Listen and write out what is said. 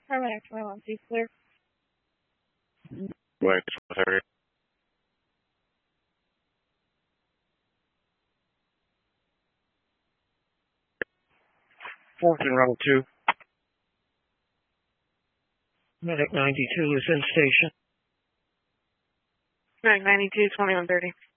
Paramedic 21, please clear. Wait, area. Fourth and row 2. Medic 92 is in station. Medic 92, 2130.